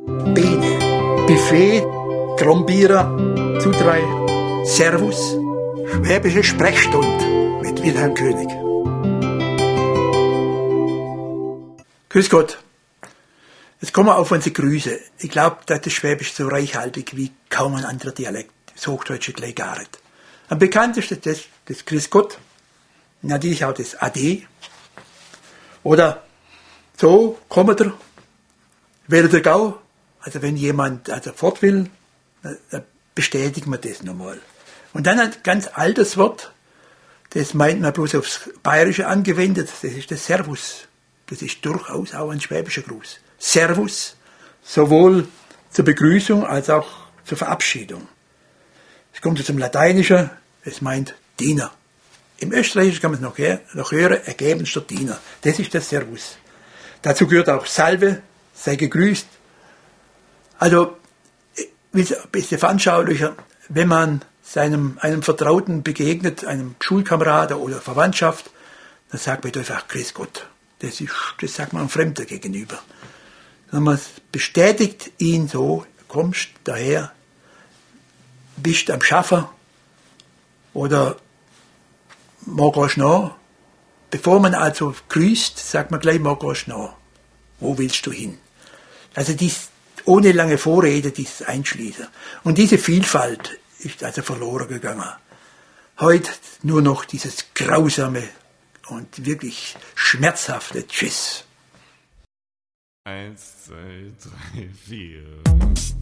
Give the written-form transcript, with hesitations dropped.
Bene, Buffet, Trombierer, zu 3, Servus, Schwäbische Sprechstunde mit Wilhelm König. Grüß Gott. Jetzt kommen wir auf unsere Grüße. Ich glaube, dass das Schwäbisch so reichhaltig wie kaum ein anderer Dialekt. Das Hochdeutsche gleich gar nicht. Am bekanntesten das Grüß Gott. Natürlich auch das Ade. Oder so, kommt er, werdet ihr gau. Also wenn jemand fort will, dann bestätigt man das nochmal. Und dann ein ganz altes Wort, das meint man bloß aufs Bayerische angewendet, das ist das Servus. Das ist durchaus auch ein schwäbischer Gruß. Servus, sowohl zur Begrüßung als auch zur Verabschiedung. Es kommt aus dem Lateinischen, es meint Diener. Im Österreichischen kann man es noch hören, ergebenster Diener. Das ist das Servus. Dazu gehört auch Salve, sei gegrüßt. Also, ich will es ein bisschen veranschaulichen, wenn man einem Vertrauten begegnet, einem Schulkameraden oder Verwandtschaft, dann sagt man einfach Grüß Gott. Das sagt man einem Fremden gegenüber. Man bestätigt ihn so, kommst daher, bist am Schaffen oder morgen noch. Bevor man also grüßt, sagt man gleich morgen noch. Wo willst du hin? Also ohne lange Vorrede dieses Einschließen. Und diese Vielfalt ist also verloren gegangen. Heute nur noch dieses grausame und wirklich schmerzhafte Tschüss. 1, 2, 3, 4.